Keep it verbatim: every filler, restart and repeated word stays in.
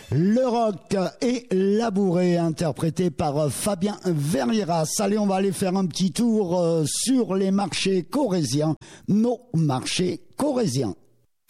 Le rock et labouré, interprété par Fabien Vernieras. Allez, on va aller faire un petit tour sur les marchés corréziens, nos marchés corréziens.